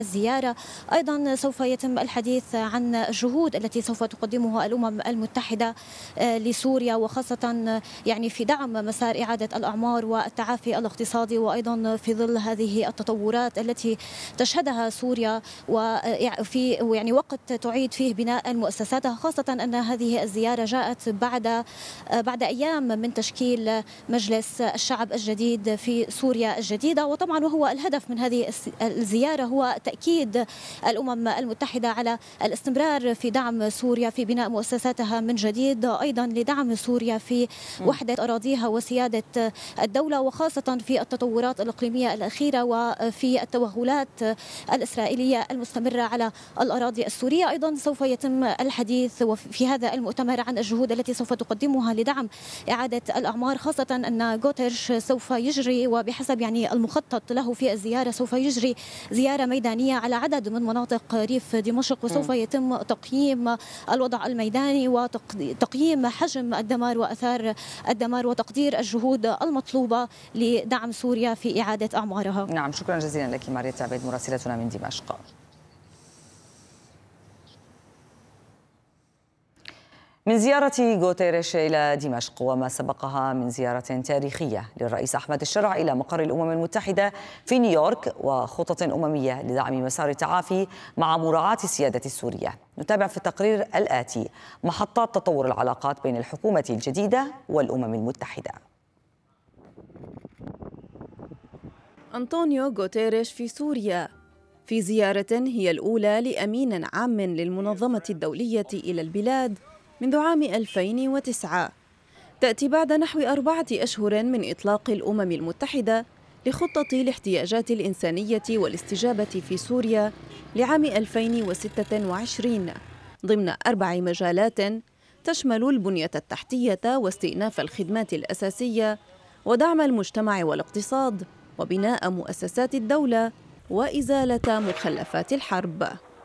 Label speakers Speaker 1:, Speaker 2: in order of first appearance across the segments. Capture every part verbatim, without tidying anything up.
Speaker 1: الزيارة. أيضا سوف يتم الحديث عن الجهود التي سوف تقدمها الأمم المتحدة لسوريا، وخاصة يعني في دعم مسار إعادة الأعمار والتعافي الاقتصادي، وأيضا في ظل هذه التطورات التي تشهدها سوريا وفي يعني وقت تعيد فيه بناء مؤسساتها، خاصة أن هذه الزيارة جاءت بعد بعد أيام من تشكيل مجلس الشعب الجديد في سوريا الجديدة. وطبعا وهو الهدف من هذه الزيارة هو تأكيد الأمم المتحدة على الاستمرار في دعم سوريا في بناء مؤسساتها من جديد، أيضا لدعم سوريا في وحدة أراضيها وسيادة الدولة، وخاصة في التطورات الإقليمية الأخيرة وفي التوغلات الإسرائيلية المستمرة على الأراضي السورية. أيضا سوف يتم الحديث في هذا المؤتمر عن الجهود التي سوف تقدمها لدعم إعادة الأعمار، خاصة أن غوتيريش سوف يجري وبحسب يعني المخطط له في الزيارة سوف يجري زيارة ميدانية على عدد من مناطق ريف دمشق، وسوف يتم تقييم الوضع الميداني وتقييم حجم الدمار وأثار الدمار وتقدير الجهود المطلوبة لدعم سوريا في إعادة أعمارها.
Speaker 2: نعم، شكرا جزيلا لك ماريتا عبيد مراسلتنا من دمشق. من زيارة غوتيريش إلى دمشق وما سبقها من زيارة تاريخية للرئيس أحمد الشرع إلى مقر الأمم المتحدة في نيويورك وخطط أممية لدعم مسار التعافي مع مراعاة السيادة السورية، نتابع في التقرير الآتي محطات تطور العلاقات بين الحكومة الجديدة والأمم المتحدة.
Speaker 3: أنطونيو غوتيريش في سوريا في زيارة هي الأولى لأمين عام للمنظمة الدولية إلى البلاد منذ عام ألفين وتسعة، تأتي بعد نحو أربعة أشهر من إطلاق الأمم المتحدة لخطة الاحتياجات الإنسانية والاستجابة في سوريا لعام ألفين وستة وعشرين ضمن أربع مجالات تشمل البنية التحتية واستئناف الخدمات الأساسية ودعم المجتمع والاقتصاد وبناء مؤسسات الدولة وإزالة مخلفات الحرب.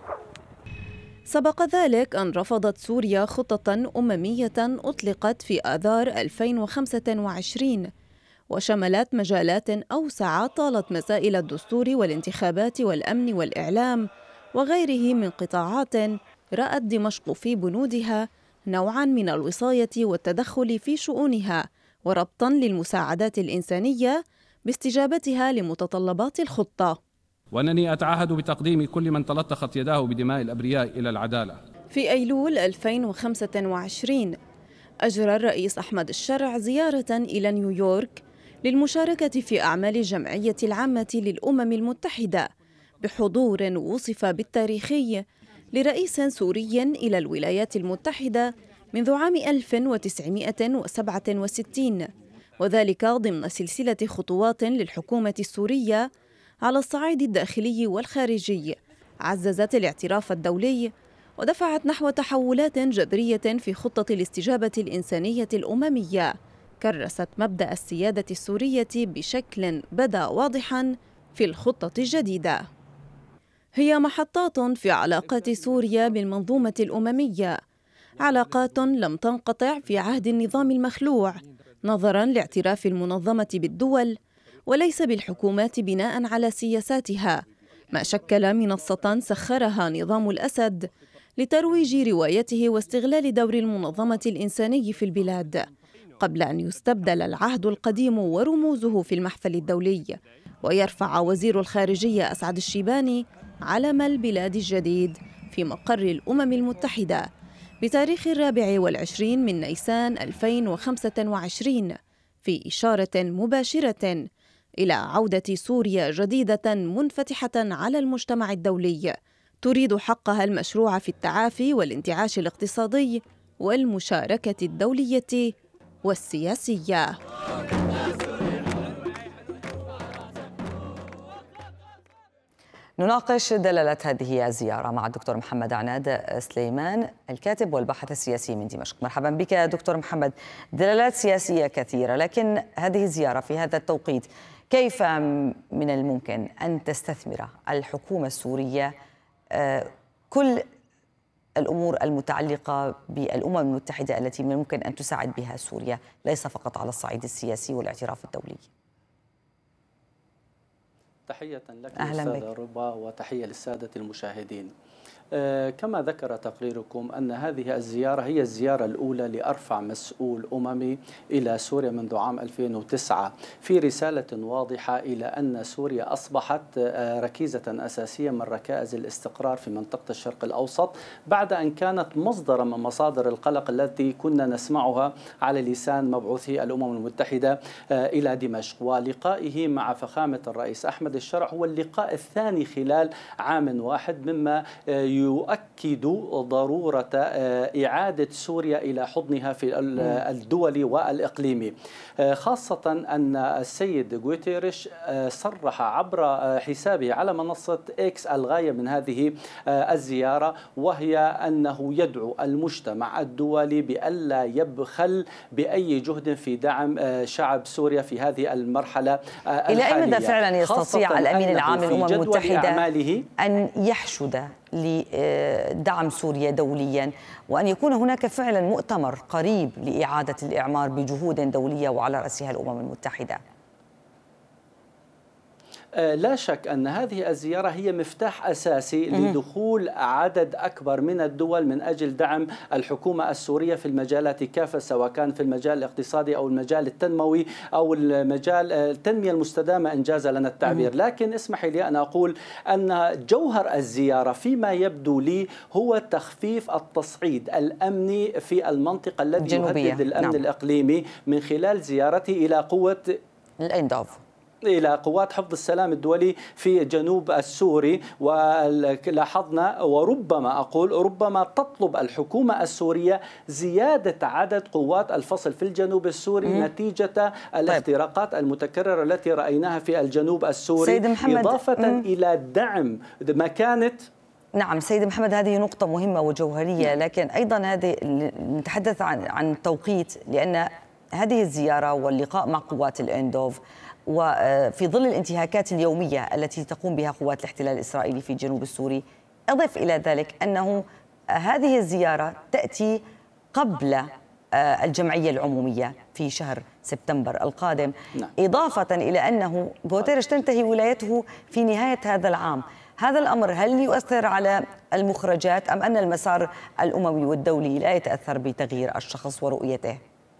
Speaker 3: سبق ذلك أن رفضت سوريا خطة أممية أطلقت في آذار ألفين وخمسة وعشرين وشملت مجالات أوسع طالت مسائل الدستور والانتخابات والأمن والإعلام وغيره من قطاعات رأت دمشق في بنودها نوعاً من الوصاية والتدخل في شؤونها وربطاً للمساعدات الإنسانية باستجابتها لمتطلبات الخطة.
Speaker 4: وأنني أتعهد بتقديم كل من تلطخت يداه بدماء الأبرياء إلى العدالة.
Speaker 3: في أيلول ألفين وخمسة وعشرين أجرى الرئيس أحمد الشرع زيارة إلى نيويورك للمشاركة في أعمال الجمعية العامة للأمم المتحدة بحضور وصف بالتاريخي لرئيس سوري إلى الولايات المتحدة منذ عام ألف وتسعمائة وسبعة وستين، وذلك ضمن سلسلة خطوات للحكومة السورية على الصعيد الداخلي والخارجي عززت الاعتراف الدولي ودفعت نحو تحولات جذرية في خطة الاستجابة الإنسانية الأممية كرست مبدأ السيادة السورية بشكل بدا واضحاً في الخطة الجديدة. هي محطات في علاقات سوريا بالمنظومة الأممية، علاقات لم تنقطع في عهد النظام المخلوع نظراً لاعتراف المنظمة بالدول وليس بالحكومات بناء على سياساتها، ما شكل منصة سخرها نظام الأسد لترويج روايته واستغلال دور المنظمة الإنساني في البلاد، قبل أن يستبدل العهد القديم ورموزه في المحفل الدولي ويرفع وزير الخارجية أسعد الشيباني علم البلاد الجديد في مقر الأمم المتحدة بتاريخ الرابع والعشرين من نيسان ألفين وخمسة وعشرين في إشارة مباشرة إلى عودة سوريا جديدة منفتحة على المجتمع الدولي تريد حقها المشروع في التعافي والانتعاش الاقتصادي والمشاركة الدولية والسياسية.
Speaker 2: نناقش دلالة هذه الزيارة مع الدكتور محمد عناد سليمان الكاتب والباحث السياسي من دمشق. مرحبا بك دكتور محمد. دلالات سياسية كثيرة، لكن هذه الزيارة في هذا التوقيت كيف من الممكن أن تستثمر الحكومة السورية كل الأمور المتعلقة بالأمم المتحدة التي من الممكن أن تساعد بها سوريا، ليس فقط على الصعيد السياسي والاعتراف الدولي؟
Speaker 5: تحية لك
Speaker 2: أهلا
Speaker 5: أستاذة ربا، وتحية للسادة المشاهدين. كما ذكر تقريركم أن هذه الزيارة هي الزيارة الأولى لأرفع مسؤول أممي إلى سوريا منذ عام ألفين وتسعة، في رسالة واضحة إلى أن سوريا أصبحت ركيزة أساسية من ركائز الاستقرار في منطقة الشرق الأوسط، بعد أن كانت مصدرا من مصادر القلق التي كنا نسمعها على لسان مبعوثي الأمم المتحدة إلى دمشق. ولقائه مع فخامة الرئيس أحمد الشرع هو اللقاء الثاني خلال عام واحد، مما يؤكد ضرورة إعادة سوريا إلى حضنها في الدولي والإقليمي، خاصة أن السيد غوتيريش صرح عبر حسابه على منصة إكس الغاية من هذه الزيارة، وهي أنه يدعو المجتمع الدولي بألا يبخل بأي جهد في دعم شعب سوريا في هذه المرحلة الحالية.
Speaker 2: إلى أي مدى فعلا يستطيع الأمين العام للأمم المتحدة أن يحشد لدعم سوريا دوليا، وأن يكون هناك فعلا مؤتمر قريب لإعادة الإعمار بجهود دولية وعلى رأسها الأمم المتحدة؟
Speaker 5: لا شك أن هذه الزيارة هي مفتاح أساسي لدخول عدد أكبر من الدول من أجل دعم الحكومة السورية في المجالات كافة، سواء كان في المجال الاقتصادي أو المجال التنموي أو المجال التنمية المستدامة إن جاز لنا التعبير. لكن اسمحي لي أن أقول أن جوهر الزيارة فيما يبدو لي هو تخفيف التصعيد الأمني في المنطقة التي يهدد الأمن نعم. الإقليمي من خلال زيارته إلى قوة
Speaker 2: الأندوف
Speaker 5: إلى قوات حفظ السلام الدولي في جنوب السوري. ولاحظنا وربما أقول ربما تطلب الحكومة السورية زيادة عدد قوات الفصل في الجنوب السوري مم. نتيجة الاختراقات طيب. المتكررة التي رأيناها في الجنوب السوري،
Speaker 2: سيد محمد
Speaker 5: إضافة
Speaker 2: مم.
Speaker 5: إلى دعم مكانة.
Speaker 2: نعم سيد محمد، هذه نقطة مهمة وجوهرية، لكن أيضا هذه نتحدث عن عن توقيت، لأن هذه الزيارة واللقاء مع قوات الأندوف وفي ظل الانتهاكات اليومية التي تقوم بها قوات الاحتلال الإسرائيلي في الجنوب السوري، أضف إلى ذلك أنه هذه الزيارة تأتي قبل الجمعية العمومية في شهر سبتمبر القادم، نعم. إضافة إلى أنه غوتيريش تنتهي ولايته في نهاية هذا العام. هذا الأمر هل يؤثر على المخرجات أم أن المسار الأممي والدولي لا يتأثر بتغيير الشخص ورؤيته؟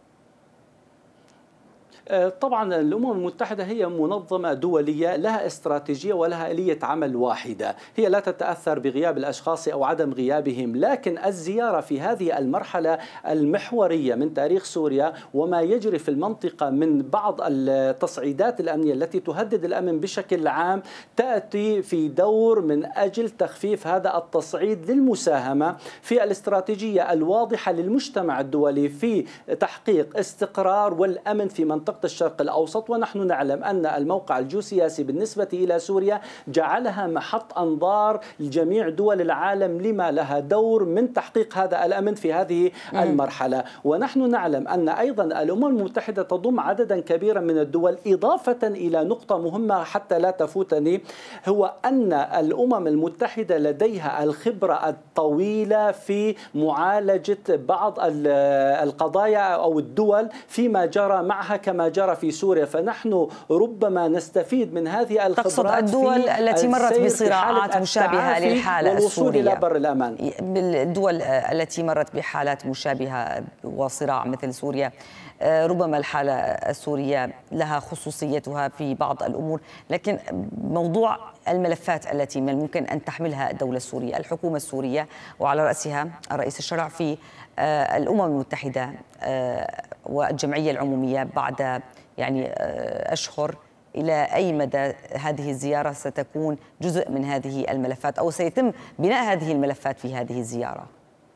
Speaker 5: طبعا الأمم المتحدة هي منظمة دولية لها استراتيجية ولها آلية عمل واحدة، هي لا تتأثر بغياب الأشخاص أو عدم غيابهم. لكن الزيارة في هذه المرحلة المحورية من تاريخ سوريا وما يجري في المنطقة من بعض التصعيدات الأمنية التي تهدد الأمن بشكل عام تأتي في دور من أجل تخفيف هذا التصعيد للمساهمة في الاستراتيجية الواضحة للمجتمع الدولي في تحقيق استقرار والأمن في منطقة الشرق الأوسط. ونحن نعلم أن الموقع الجيوسياسي بالنسبة إلى سوريا جعلها محط أنظار لجميع دول العالم لما لها دور من تحقيق هذا الأمن في هذه المرحلة. ونحن نعلم أن أيضا الأمم المتحدة تضم عددا كبيرا من الدول، إضافة إلى نقطة مهمة حتى لا تفوتني، هو أن الأمم المتحدة لديها الخبرة الطويلة في معالجة بعض القضايا أو الدول فيما جرى معها كما جرى في سوريا، فنحن ربما نستفيد من هذه الخبرات.
Speaker 2: تقصد الدول التي مرت بصراعات مشابهة للحالة السورية
Speaker 5: إلى بر الأمان.
Speaker 2: الدول التي مرت بحالات مشابهة وصراع مثل سوريا، ربما الحالة السورية لها خصوصيتها في بعض الأمور، لكن موضوع الملفات التي من الممكن أن تحملها الدولة السورية، الحكومة السورية وعلى رأسها الرئيس الشرع في الأمم المتحدة والجمعية العمومية بعد يعني أشهر، إلى أي مدى هذه الزيارة ستكون جزء من هذه الملفات أو سيتم بناء هذه الملفات في هذه الزيارة؟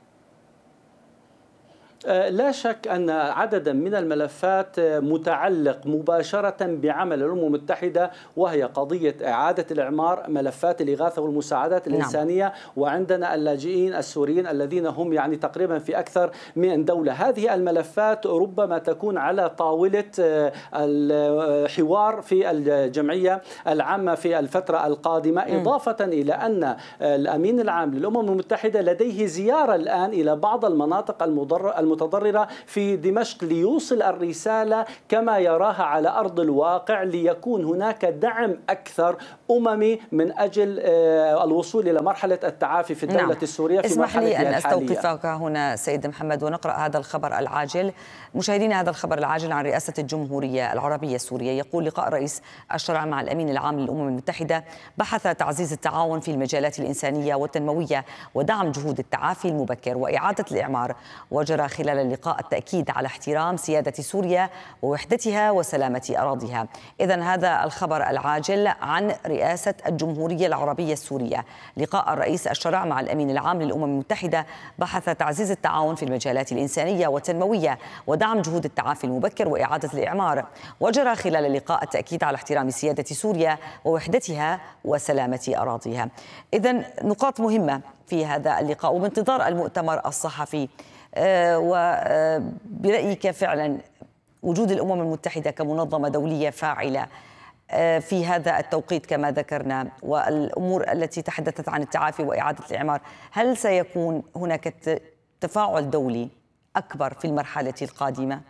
Speaker 5: لا شك أن عددا من الملفات متعلق مباشرة بعمل الأمم المتحدة، وهي قضية إعادة الإعمار، ملفات الإغاثة والمساعدات الإنسانية، نعم. وعندنا اللاجئين السوريين الذين هم يعني تقريبا في أكثر من دولة. هذه الملفات ربما تكون على طاولة الحوار في الجمعية العامة في الفترة القادمة، م. إضافة إلى أن الأمين العام للأمم المتحدة لديه زيارة الآن إلى بعض المناطق المضرة المتضررة في دمشق ليوصل الرسالة كما يراها على أرض الواقع، ليكون هناك دعم أكثر أممي من أجل الوصول إلى مرحلة التعافي في الدولة نعم. السورية في
Speaker 2: اسمح لي أن
Speaker 5: الحالية.
Speaker 2: أستوقفك هنا سيد محمد ونقرأ هذا الخبر العاجل. مشاهدينا، هذا الخبر العاجل عن رئاسة الجمهورية العربية السورية يقول: لقاء رئيس الشرع مع الأمين العام للأمم المتحدة بحث تعزيز التعاون في المجالات الإنسانية والتنموية ودعم جهود التعافي المبكر وإعادة الإعمار. وجرى خلال اللقاء التأكيد على احترام سيادة سوريا ووحدتها وسلامة أراضيها. إذن هذا الخبر العاجل عن رئاسة الجمهورية العربية السورية. لقاء الرئيس الشرع مع الأمين العام للأمم المتحدة بحث تعزيز التعاون في المجالات الإنسانية والتنموية ودعم جهود التعافي المبكر وإعادة الإعمار. وجرى خلال اللقاء التأكيد على احترام سيادة سوريا ووحدتها وسلامة أراضيها. إذن نقاط مهمة في هذا اللقاء، وبانتظار المؤتمر الصحفي. أه وبرأيك فعلا وجود الأمم المتحدة كمنظمة دولية فاعلة في هذا التوقيت كما ذكرنا، والأمور التي تحدثت عن التعافي وإعادة الإعمار، هل سيكون هناك تفاعل دولي أكبر في المرحلة القادمة؟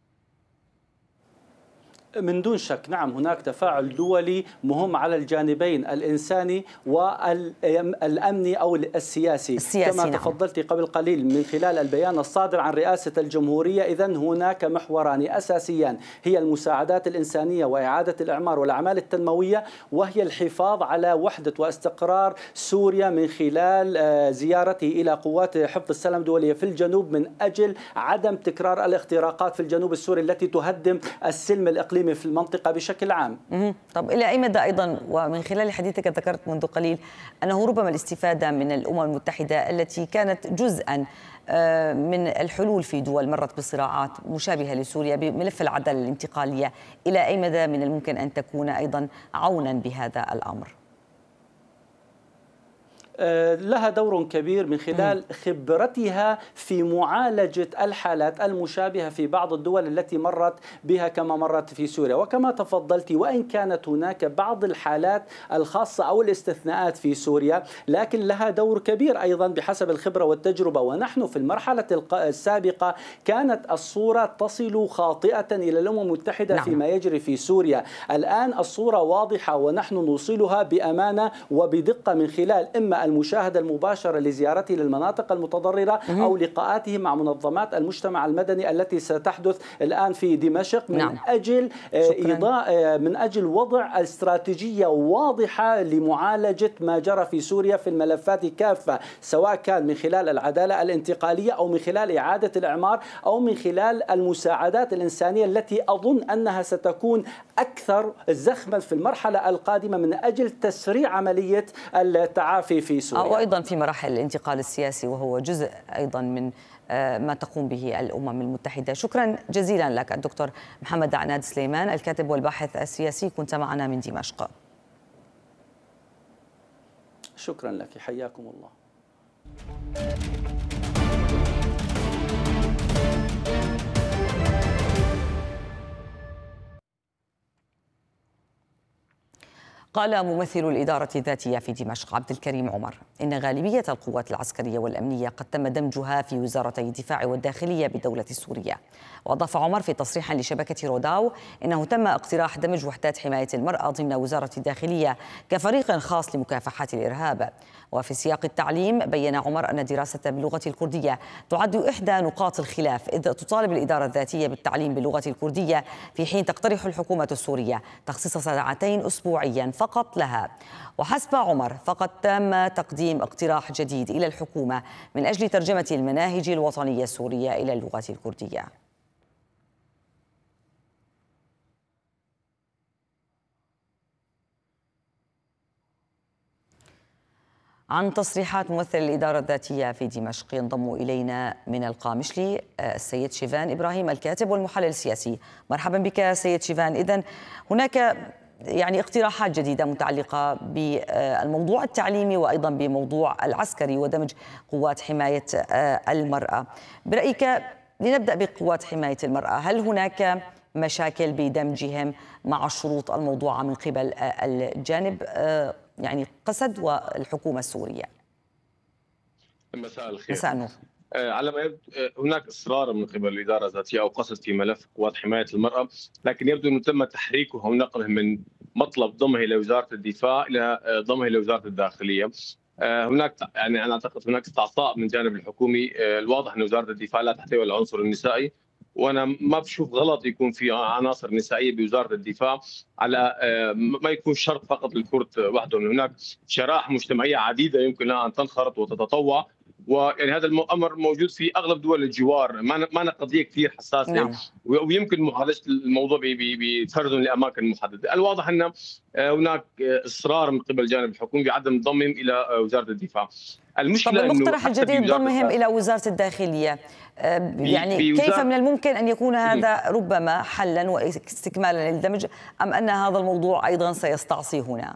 Speaker 5: من دون شك نعم، هناك تفاعل دولي مهم على الجانبين الإنساني والأمني أو السياسي, السياسي كما نعم. تفضلت قبل قليل من خلال البيان الصادر عن رئاسة الجمهورية. إذن هناك محوران أساسيان هي المساعدات الإنسانية وإعادة الإعمار والأعمال التنموية، وهي الحفاظ على وحدة واستقرار سوريا من خلال زيارته إلى قوات حفظ السلام الدولية في الجنوب من أجل عدم تكرار الاختراقات في الجنوب السوري التي تهدم السلم الإقليمي في المنطقة بشكل عام.
Speaker 2: طب إلى أي مدى أيضا، ومن خلال حديثك ذكرت منذ قليل أنه ربما الاستفادة من الأمم المتحدة التي كانت جزءا من الحلول في دول مرت بصراعات مشابهة لسوريا بملف العدالة الانتقالية، إلى أي مدى من الممكن أن تكون أيضا عونا بهذا الأمر؟
Speaker 5: لها دور كبير من خلال خبرتها في معالجة الحالات المشابهة في بعض الدول التي مرت بها كما مرت في سوريا. وكما تفضلت، وإن كانت هناك بعض الحالات الخاصة أو الاستثناءات في سوريا، لكن لها دور كبير أيضا بحسب الخبرة والتجربة. ونحن في المرحلة السابقة كانت الصورة تصل خاطئة إلى الأمم المتحدة نعم. فيما يجري في سوريا. الآن الصورة واضحة ونحن نوصلها بأمانة وبدقة من خلال إما المشاهدة المباشرة لزيارته للمناطق المتضررة أو لقاءاته مع منظمات المجتمع المدني التي ستحدث الآن في دمشق من نعم. أجل إضاءة من أجل وضع استراتيجية واضحة لمعالجة ما جرى في سوريا في الملفات كافة، سواء كان من خلال العدالة الانتقالية أو من خلال إعادة الإعمار أو من خلال المساعدات الإنسانية التي أظن أنها ستكون أكثر زخما في المرحلة القادمة من أجل تسريع عملية التعافي في سوريا،
Speaker 2: وأيضا في مراحل الانتقال السياسي، وهو جزء أيضا من ما تقوم به الأمم المتحدة. شكرا جزيلا لك الدكتور محمد عناد سليمان، الكاتب والباحث السياسي، كنت معنا من دمشق.
Speaker 5: شكرا لك، حياكم الله.
Speaker 2: قال ممثل الإدارة الذاتية في دمشق عبد الكريم عمر إن غالبية القوات العسكرية والأمنية قد تم دمجها في وزارتي الدفاع والداخلية بالدولة السورية. وأضاف عمر في تصريح لشبكة روداو إنه تم اقتراح دمج وحدات حماية المرأة ضمن وزارة الداخلية كفريق خاص لمكافحة الإرهاب. وفي سياق التعليم بيّن عمر أن الدراسة باللغة الكردية تعد إحدى نقاط الخلاف، إذ تطالب الإدارة الذاتية بالتعليم باللغة الكردية في حين تقترح الحكومة السورية تخصيص ساعتين أسبوعيا فقط لها. وحسب عمر فقد تم تقديم اقتراح جديد إلى الحكومة من أجل ترجمة المناهج الوطنية السورية إلى اللغة الكردية. عن تصريحات ممثل الإدارة الذاتية في دمشق ينضم إلينا من القامشلي السيد شيفان إبراهيم، الكاتب والمحلل السياسي. مرحبا بك سيد شيفان. إذن هناك يعني اقتراحات جديدة متعلقة بالموضوع التعليمي وأيضا بموضوع العسكري ودمج قوات حماية المرأة. برأيك لنبدأ بقوات حماية المرأة، هل هناك مشاكل بدمجهم مع الشروط الموضوعة من قبل الجانب يعني قسد والحكومة السورية؟
Speaker 6: مساء الخير.
Speaker 2: مساء النور.
Speaker 6: على ما يبدو هناك إصرار من قبل الإدارة الذاتية أو قصد في ملف قوات حماية المرأة، لكن يبدو أنه تم تحريكه ونقله من مطلب ضمه إلى وزارة الدفاع إلى ضمه إلى وزارة الداخلية. هناك يعني أنا أعتقد هناك استعصاء من الجانب الحكومي. الواضح أن وزارة الدفاع لا تحتوي على العنصر النسائي، وانا ما بشوف غلط يكون في عناصر نسائيه بوزاره الدفاع، على ما يكون شرط فقط للكرد وحدهم. هناك شرائح مجتمعيه عديده يمكن لها ان تنخرط وتتطوع، ويعني هذا الامر موجود في اغلب دول الجوار، ما أنا قضيه كثير حساسه. نعم. ويمكن معالجه الموضوع بفرد لاماكن محدده. الواضح ان هناك اصرار من قبل الجانب الحكومي بعدم ضمهم الى وزاره الدفاع.
Speaker 2: المشكله طب المقترح الجديد ضمهم الى وزاره الداخليه، يعني كيف من الممكن ان يكون هذا ربما حلا واستكمالا للدمج، ام ان هذا الموضوع ايضا سيستعصي هنا؟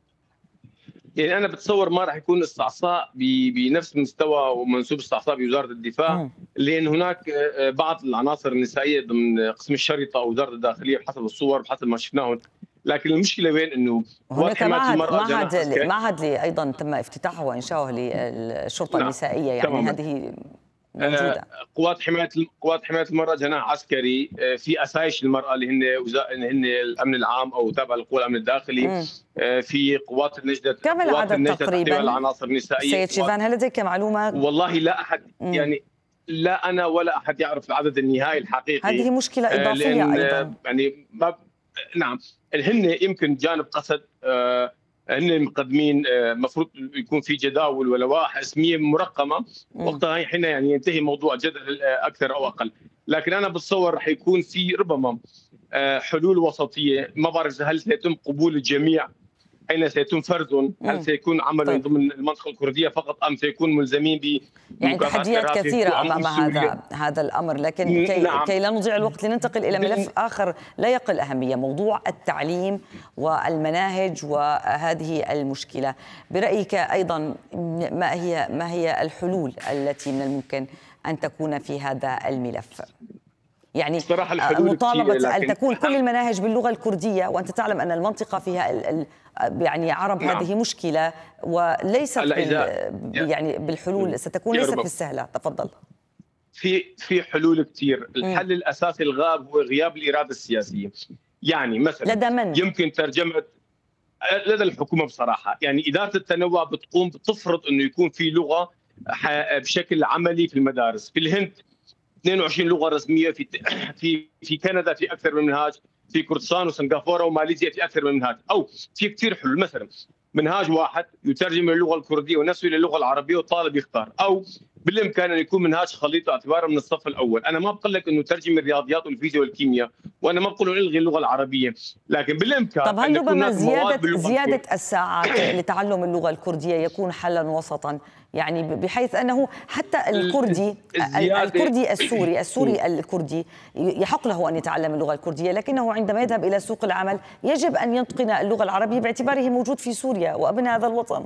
Speaker 6: يعني انا بتصور ما راح يكون استعصاء بنفس مستوى ومنسوب استعصاء بوزاره الدفاع، م. لان هناك بعض العناصر النسائيه ضمن قسم الشرطه او وزاره الداخليه بحسب الصور بحسب ما شفناهم. لكن المشكله وين؟ انه
Speaker 2: هناك معهد معهد معهد ايضا تم افتتاحه وانشاؤه للشرطه نعم. النسائيه، يعني تمام. هذه موجودة.
Speaker 6: قوات حمايه قوات حمايه المراه جناح عسكري في اسايش المراه اللي هن اللي هن الامن العام او تابع للقوى الامن الداخلي. مم. في قوات النجده
Speaker 2: كم العدد تقريبا؟
Speaker 6: العناصر النسائيه.
Speaker 2: سيد شيفان هل لديك معلومه؟
Speaker 6: والله لا احد مم. يعني لا انا ولا احد يعرف العدد النهائي الحقيقي.
Speaker 2: هذه مشكله اضافيه ايضا.
Speaker 6: يعني ما نعم هن يمكن جانب قصد آه هن مقدمين المفروض يكون في جداول ولوائح اسميه مرقمه، وقتها حين يعني ينتهي موضوع جدل اكثر او اقل. لكن انا بتصور رح يكون في ربما حلول وسطيه، ما بعرف هل سيتم قبول الجميع، اين سيتم فرزهم، هل سيكون عمل طيب. ضمن المنطقه الكرديه فقط ام سيكون ملزمين ب
Speaker 2: يعني تحديات كثيره امام هذا هذا الامر، لكن كي, نعم. كي لا نضيع الوقت لننتقل الى ملف اخر لا يقل اهميه، موضوع التعليم والمناهج وهذه المشكله. برايك ايضا ما هي ما هي الحلول التي من الممكن ان تكون في هذا الملف؟ يعني مطالبة أن تكون كل المناهج باللغة الكردية، وأنت تعلم أن المنطقة فيها ال ال يعني عرب. نعم. هذه مشكلة وليست بال يعني بالحلول ستكون ليست بالسهلة. تفضل.
Speaker 6: في في حلول كثير. الحل الأساسي الغاب هو غياب الإرادة السياسية. يعني مثلا
Speaker 2: لدى من؟
Speaker 6: يمكن ترجمة لدى الحكومة بصراحة. يعني إدارة التنوع بتقوم بتفرض أنه يكون في لغة بشكل عملي في المدارس. في الهند اثنين وعشرين لغه رسميه، في في في كندا في اكثر من منهاج، في كردستان وسنغافوره وماليزيا في اكثر من منهاج، او في كثير حلول. مثلا منهاج واحد يترجم من اللغه الكرديه ونفسه الى اللغه العربيه والطالب يختار، او بالامكان ان يكون منهاج خليط اعتبارا من الصف الاول. انا ما بقول لك انه ترجم الرياضيات والفيزياء والكيمياء، وانا ما بقول الغي اللغه العربيه، لكن بالامكان
Speaker 2: طب هل ربما زياده زياده الساعات لتعلم اللغه الكرديه يكون حلا وسطا؟ يعني بحيث انه حتى الكردي الكردي السوري السوري الكردي يحق له ان يتعلم اللغه الكرديه، لكنه عندما يذهب الى سوق العمل يجب ان يتقن اللغه العربيه باعتباره موجود في سوريا وابن هذا الوطن.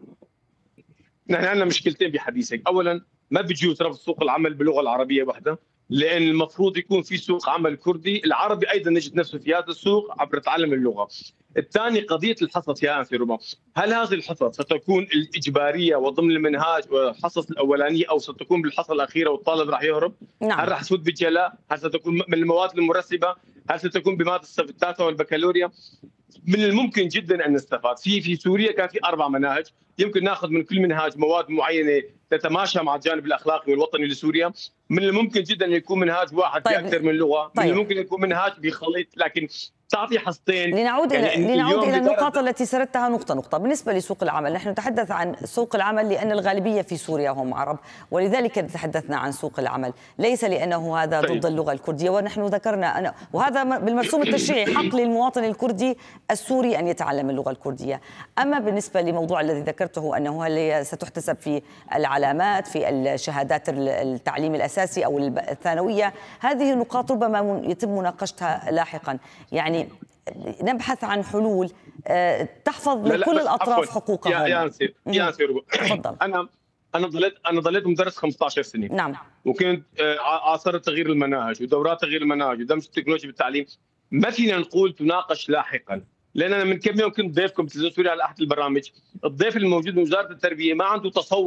Speaker 6: نحن عندنا مشكلتين بحديثك. اولا ما بيجوز رفض سوق العمل باللغه العربيه وحده، لان المفروض يكون في سوق عمل كردي، العربي ايضا نجد نفسه في هذا السوق عبر تعلم اللغه. الثاني قضيه الحصص يا انسي ربما، هل هذه الحصص ستكون الاجباريه وضمن المنهاج والحصص الاولانيه، او ستكون بالحصه الاخيره والطالب راح يهرب؟ نعم. هل راح تفوت بالجلاء؟ هل ستكون من المواد المرسبه؟ هل ستكون بماده الصف الثالثه والبكالوريا؟ من الممكن جدا ان نستفاد. في في سوريا كان في اربع مناهج، يمكن ناخذ من كل منهاج مواد معينه تتماشى مع الجانب الاخلاقي والوطني لسوريا. من الممكن جدا ان يكون منهاج واحد طيب. باكثر من لغه. طيب. من الممكن يكون منهاج بخليط، لكن تعطي حصتين.
Speaker 2: لنعود يعني الى لنعود الى النقاط التي سردتها نقطه نقطه. بالنسبه لسوق العمل، نحن نتحدث عن سوق العمل لان الغالبيه في سوريا هم عرب، ولذلك تحدثنا عن سوق العمل، ليس لانه هذا طيب. ضد اللغه الكرديه. ونحن ذكرنا أنا وهذا بالمرسوم التشريعي حق للمواطن الكردي السوري ان يتعلم اللغه الكرديه. اما بالنسبه لموضوع الذي ذكرته انه هل ستحتسب في العلامات في الشهادات التعليم الاساسي او الثانويه، هذه نقاط ربما يتم مناقشتها لاحقا. يعني نبحث عن حلول تحفظ لكل الاطراف حقوقهم.
Speaker 6: يا يا نسير يا نسير تفضل. انا انا ضليت انا ضليت مدرس خمسة عشر سنه.
Speaker 2: نعم.
Speaker 6: وكنت عاصرت تغيير المناهج ودورات تغيير المناهج ودمج التكنولوجيا بالتعليم. ما فينا نقول تناقش لاحقا، لان انا من كم يوم كنت ضيفكم بتلفزيون سوريا على احد البرامج. الضيف الموجود من وزاره التربيه ما عنده تصور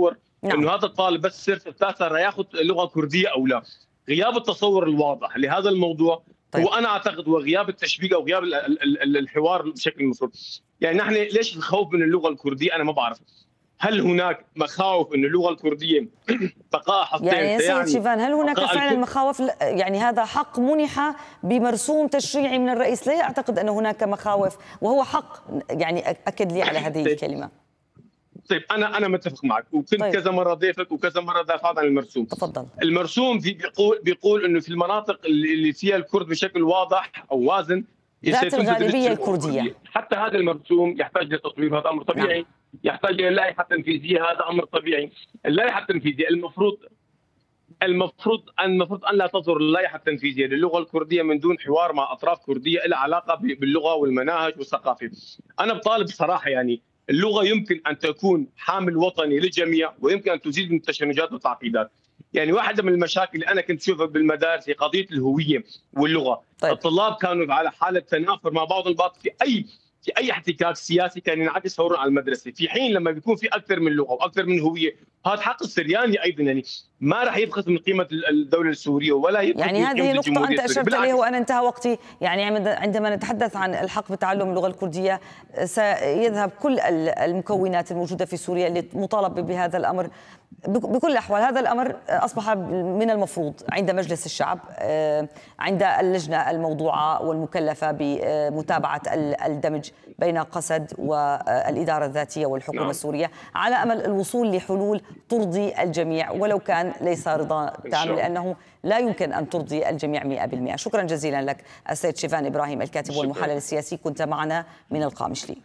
Speaker 6: نعم. انه هذا الطالب بس صرت التاسع رح ياخذ لغه كرديه او لا. غياب التصور الواضح لهذا الموضوع طيب. هو انا اعتقد وغياب التشبيك او غياب الحوار بشكل مفروض. يعني نحن ليش الخوف من اللغه الكرديه؟ انا ما بعرف. هل هناك مخاوف ان اللغه الكرديه بقاء حصتين؟
Speaker 2: يعني يا سيد شيفان، هل هناك فعلا مخاوف؟ يعني هذا حق منح بمرسوم تشريعي من الرئيس، لا اعتقد ان هناك مخاوف وهو حق. يعني اكد لي على هذه الكلمه.
Speaker 6: طيب انا انا متفق معك، وكنت طيب. كذا مره ضيفك وكذا مره دافعت عن المرسوم.
Speaker 2: تفضل.
Speaker 6: المرسوم في بيقول بيقول انه في المناطق اللي فيها الكرد بشكل واضح او وازن
Speaker 2: ذات الغالبيه الكرديه.
Speaker 6: حتى هذا المرسوم يحتاج لتطوير، هذا امر طبيعي. نعم. يحتاج الى لائحه تنفيذيه، هذا امر طبيعي. اللائحه التنفيذيه المفروض المفروض المفروض ان لا تصدر اللائحه التنفيذيه للغه الكرديه من دون حوار مع اطراف كرديه لها علاقه باللغه والمناهج والثقافه. انا بطالب صراحه، يعني اللغه يمكن ان تكون حامل وطني للجميع، ويمكن ان تزيد من التشنجات والتعقيدات. يعني واحده من المشاكل اللي انا كنت اشوفها بالمدارس هي قضيه الهويه واللغه. طيب. الطلاب كانوا على حاله تنافر مع بعض البعض في اي في اي احتكاك سياسي كان ينعكس فورا على المدرسه، في حين لما بيكون في اكثر من لغه واكثر من هويه، هذا حق السرياني ايضا، يعني ما راح يبخس من قيمه الدوله السوريه ولا يبخس
Speaker 2: يعني
Speaker 6: من
Speaker 2: هذه نقطه انت اشرت عليها وانا انتهى وقتي. يعني عندما نتحدث عن الحق بتعلم اللغه الكرديه سيذهب كل المكونات الموجوده في سوريا اللي مطالب بهذا الامر. بكل الأحوال هذا الأمر أصبح من المفروض عند مجلس الشعب، عند اللجنة الموضوعة والمكلفة بمتابعة الدمج بين قسد والإدارة الذاتية والحكومة السورية، على أمل الوصول لحلول ترضي الجميع ولو كان ليس رضا تام، لأنه لا يمكن أن ترضي الجميع مئة بالمئة. شكرا جزيلا لك السيد شيفان إبراهيم الكاتب والمحلل السياسي، كنت معنا من القامشلي.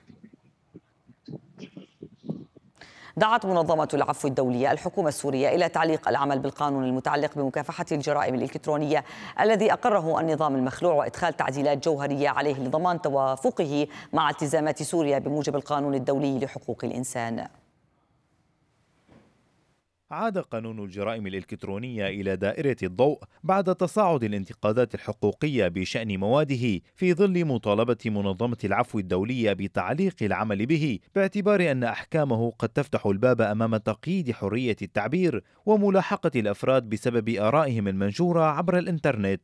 Speaker 2: دعت منظمة العفو الدولية الحكومة السورية إلى تعليق العمل بالقانون المتعلق بمكافحة الجرائم الإلكترونية الذي أقره النظام المخلوع، وإدخال تعديلات جوهرية عليه لضمان توافقه مع التزامات سوريا بموجب القانون الدولي لحقوق الإنسان.
Speaker 7: عاد قانون الجرائم الإلكترونية إلى دائرة الضوء بعد تصاعد الانتقادات الحقوقية بشأن مواده، في ظل مطالبة منظمة العفو الدولية بتعليق العمل به، باعتبار أن أحكامه قد تفتح الباب أمام تقييد حرية التعبير وملاحقة الأفراد بسبب آرائهم المنشورة عبر الإنترنت.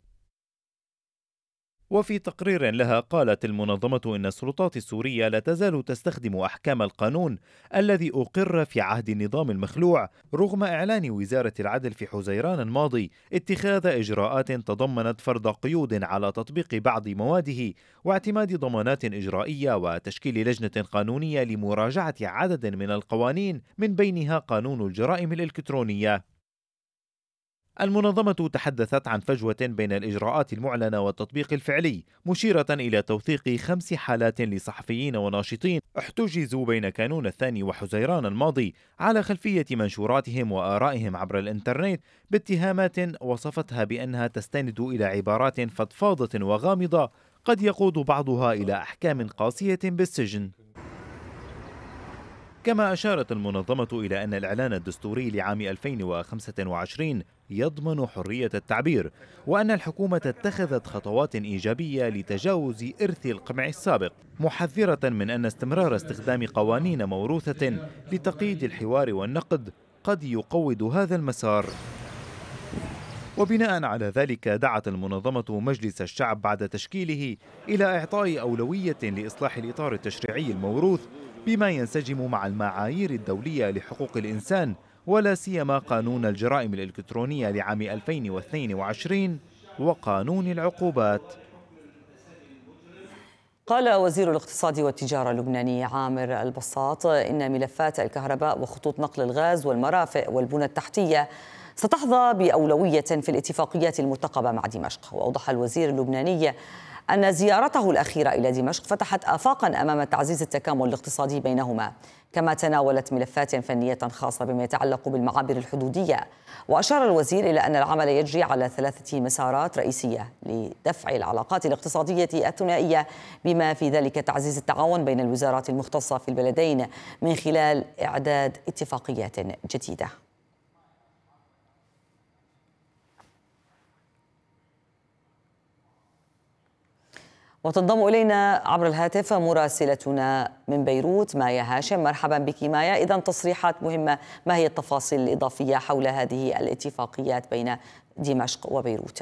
Speaker 7: وفي تقرير لها قالت المنظمة إن السلطات السورية لا تزال تستخدم أحكام القانون الذي أقر في عهد النظام المخلوع، رغم إعلان وزارة العدل في حزيران الماضي اتخاذ إجراءات تضمنت فرض قيود على تطبيق بعض مواده واعتماد ضمانات إجرائية وتشكيل لجنة قانونية لمراجعة عدد من القوانين من بينها قانون الجرائم الإلكترونية. المنظمة تحدثت عن فجوة بين الإجراءات المعلنة والتطبيق الفعلي، مشيرة إلى توثيق خمس حالات لصحفيين وناشطين احتجزوا بين كانون الثاني وحزيران الماضي على خلفية منشوراتهم وآرائهم عبر الإنترنت باتهامات وصفتها بأنها تستند إلى عبارات فضفاضة وغامضة قد يقود بعضها إلى أحكام قاسية بالسجن. كما أشارت المنظمة إلى أن الإعلان الدستوري لعام ألفين وخمسة وعشرين يضمن حرية التعبير، وأن الحكومة اتخذت خطوات إيجابية لتجاوز إرث القمع السابق، محذرة من أن استمرار استخدام قوانين موروثة لتقييد الحوار والنقد قد يقوض هذا المسار. وبناء على ذلك دعت المنظمة مجلس الشعب بعد تشكيله إلى إعطاء أولوية لإصلاح الإطار التشريعي الموروث بما ينسجم مع المعايير الدولية لحقوق الإنسان، ولا سيما قانون الجرائم الإلكترونية لعام ألفين واثنين وعشرين وقانون العقوبات.
Speaker 2: قال وزير الاقتصاد والتجارة اللبناني عامر البساط إن ملفات الكهرباء وخطوط نقل الغاز والمرافق والبنى التحتية ستحظى بأولوية في الاتفاقيات المرتقبة مع دمشق. وأوضح الوزير اللبناني أن زيارته الأخيرة إلى دمشق فتحت آفاقا أمام تعزيز التكامل الاقتصادي بينهما، كما تناولت ملفات فنية خاصة بما يتعلق بالمعابر الحدودية. وأشار الوزير إلى أن العمل يجري على ثلاثة مسارات رئيسية لدفع العلاقات الاقتصادية الثنائية، بما في ذلك تعزيز التعاون بين الوزارات المختصة في البلدين من خلال إعداد اتفاقيات جديدة. وتنضم إلينا عبر الهاتف مراسلتنا من بيروت مايا هاشم. مرحبا بك مايا. إذن تصريحات مهمة، ما هي التفاصيل الإضافية حول هذه الاتفاقيات بين دمشق وبيروت؟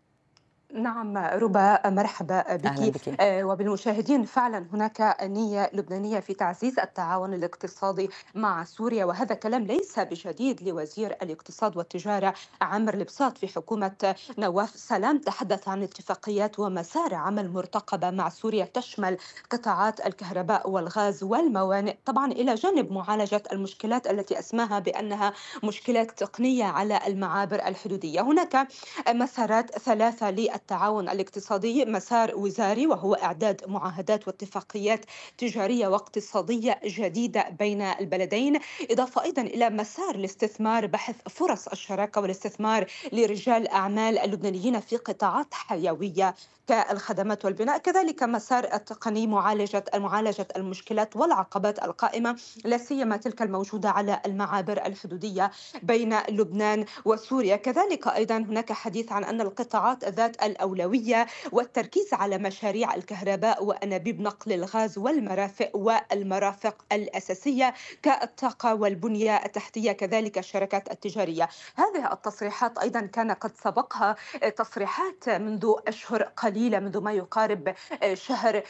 Speaker 8: نعم ربا، مرحبا بك,
Speaker 2: بك.
Speaker 8: آه وبالمشاهدين. فعلا هناك نية لبنانية في تعزيز التعاون الاقتصادي مع سوريا، وهذا كلام ليس بجديد لوزير الاقتصاد والتجارة عامر البساط في حكومة نواف سلام. تحدث عن اتفاقيات ومسار عمل مرتقبة مع سوريا تشمل قطاعات الكهرباء والغاز والموانئ، طبعا إلى جانب معالجة المشكلات التي أسماها بأنها مشكلات تقنية على المعابر الحدودية. هناك مسارات ثلاثة للتعاون الاقتصادي: مسار وزاري وهو إعداد معاهدات واتفاقيات تجارية واقتصادية جديدة بين البلدين، إضافة أيضا إلى مسار الاستثمار، بحث فرص الشراكة والاستثمار لرجال أعمال اللبنانيين في قطاعات حيوية كالخدمات والبناء، كذلك مسار التقني معالجة معالجة المشكلات والعقبات القائمة لا سيما تلك الموجودة على المعابر الحدودية بين لبنان وسوريا. كذلك أيضا هناك حديث عن أن القطاعات ذات الأولوية والتركيز على مشاريع الكهرباء وأنابيب نقل الغاز والمرافق والمرافق الأساسية كالطاقة والبنية التحتية، كذلك الشركات التجارية. هذه التصريحات أيضا كان قد سبقها تصريحات منذ أشهر قليلة، منذ ما يقارب شهر،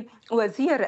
Speaker 8: لوزير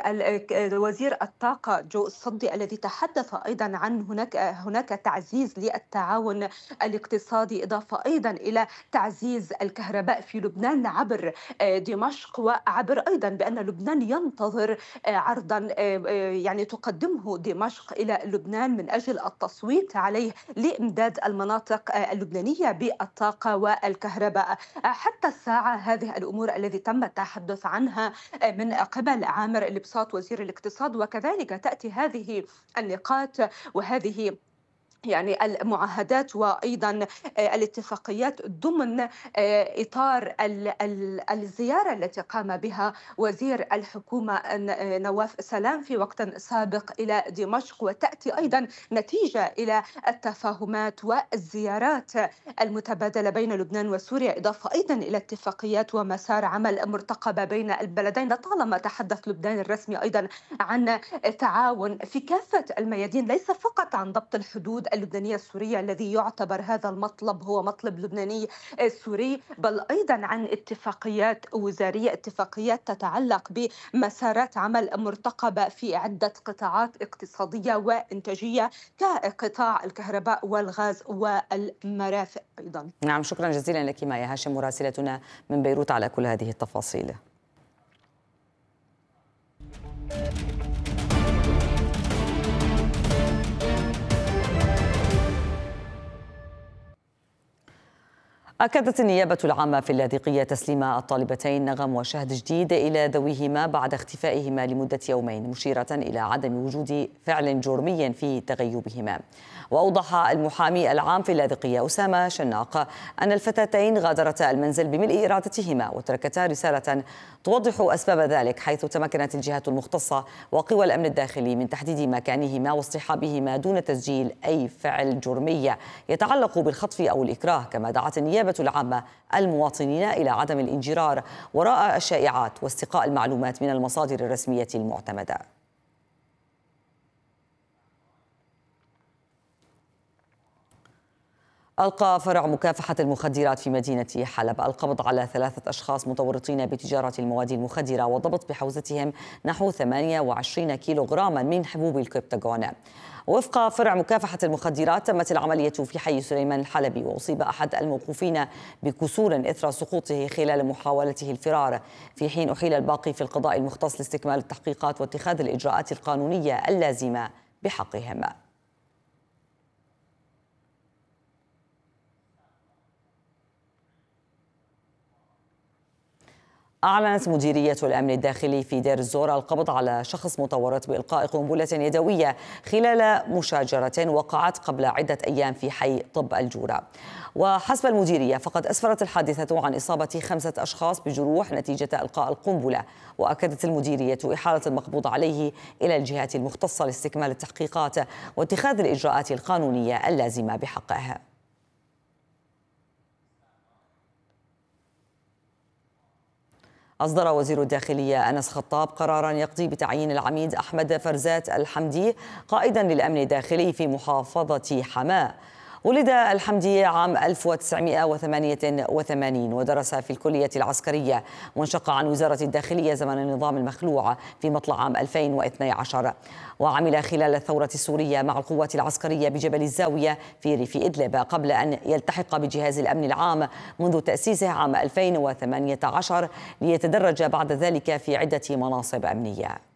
Speaker 8: وزير الطاقة جو الصدي الذي تحدث أيضا عن هناك هناك تعزيز للتعاون الاقتصادي، إضافة أيضا إلى تعزيز الكهرباء في لبنان عبر دمشق، وعبر أيضا بأن لبنان ينتظر عرضا يعني تقدمه دمشق إلى لبنان من أجل التصويت عليه لإمداد المناطق اللبنانية بالطاقة والكهرباء. حتى الساعة هذه الأمور التي تم التحدث عنها من قبل عامر البساط وزير الاقتصاد، وكذلك تأتي هذه النقاط وهذه يعني المعاهدات وأيضا الاتفاقيات ضمن إطار الزيارة التي قام بها وزير الحكومة نواف سلام في وقت سابق إلى دمشق، وتأتي أيضا نتيجة إلى التفاهمات والزيارات المتبادلة بين لبنان وسوريا، إضافة أيضا إلى اتفاقيات ومسار عمل مرتقبة بين البلدين. لطالما تحدث لبنان الرسمي أيضا عن تعاون في كافة الميادين، ليس فقط عن ضبط الحدود اللبنانية السورية الذي يعتبر هذا المطلب هو مطلب لبناني سوري، بل أيضا عن اتفاقيات وزارية، اتفاقيات تتعلق بمسارات عمل مرتقبة في عدة قطاعات اقتصادية وإنتاجية كقطاع الكهرباء والغاز والمرافق أيضا.
Speaker 2: نعم، شكرا جزيلا لك مايا هاشم مراسلتنا من بيروت على كل هذه التفاصيل. أكدت النيابة العامة في اللاذقية تسليم الطالبتين نغم وشهد جديد إلى ذويهما بعد اختفائهما لمدة يومين، مشيرة إلى عدم وجود فعل جرمي في تغيبهما. وأوضح المحامي العام في اللاذقية أسامة شناق أن الفتاتين غادرتا المنزل بملء إرادتهما وتركتا رسالة توضح أسباب ذلك، حيث تمكنت الجهات المختصة وقوى الأمن الداخلي من تحديد مكانهما واصطحابهما دون تسجيل أي فعل جرمي يتعلق بالخطف أو الإكراه. كما دعت النيابة العامة المواطنين إلى عدم الانجرار وراء الشائعات واستقاء المعلومات من المصادر الرسمية المعتمدة. ألقى فرع مكافحة المخدرات في مدينة حلب القبض على ثلاثة أشخاص متورطين بتجارة المواد المخدرة وضبط بحوزتهم نحو ثمانية وعشرين كيلوغراما من حبوب الكبتاغون. وفق فرع مكافحة المخدرات تمت العملية في حي سليمان الحلبي، وأصيب أحد الموقوفين بكسور إثر سقوطه خلال محاولته الفرار، في حين أحيل الباقي في القضاء المختص لاستكمال التحقيقات واتخاذ الإجراءات القانونية اللازمة بحقهم. أعلنت مديرية الأمن الداخلي في دير الزور القبض على شخص متورط بإلقاء قنبلة يدوية خلال مشاجرة وقعت قبل عدة أيام في حي طب الجورة. وحسب المديرية فقد أسفرت الحادثة عن إصابة خمسة أشخاص بجروح نتيجة إلقاء القنبلة، وأكدت المديرية إحالة المقبوض عليه إلى الجهات المختصة لاستكمال التحقيقات واتخاذ الإجراءات القانونية اللازمة بحقه. أصدر وزير الداخلية أنس خطاب قراراً يقضي بتعيين العميد أحمد فرزات الحمدي قائداً للأمن الداخلي في محافظة حماة. ولد الحمدي عام ألف وتسعمائة وثمانية وثمانين ودرس في الكلية العسكرية، وانشق عن وزارة الداخلية زمن النظام المخلوع في مطلع عام ألفين واثني عشر، وعمل خلال الثورة السورية مع القوات العسكرية بجبل الزاوية في ريف إدلب قبل أن يلتحق بجهاز الأمن العام منذ تأسيسه عام ألفين وثمانية عشر، ليتدرج بعد ذلك في عدة مناصب أمنية.